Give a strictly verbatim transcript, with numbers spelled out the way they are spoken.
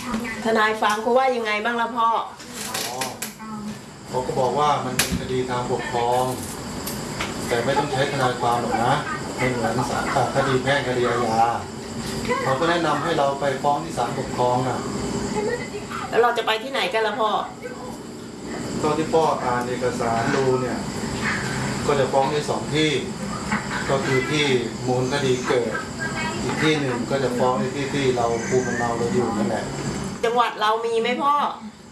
ทนายฟังเขาว่ายังไงบ้างล่ะพ่อเขาก็บอกว่ามันเป็นคดีทางปกครองแต่ไม่ต้องใช้ทนายความหรอกนะไม่เหมือนศาลคดีแพ่งคดีอาญาเขาก็แนะนำให้เราไปฟ้องที่ศาลปกครองน่ะแล้วเราจะไปที่ไหนกันล่ะพ่อตอนที่พ่ออ่านเอกสารดูเนี่ยก็จะฟ้องที่สองที่ก็คือที่มูลคดีเกิดอีกที่หนึ่งก็จะฟ้องในที่ที่เราภูมิลำเนาเราอยู่นั่นแหละจังหวัดเรามีไหมพ่อ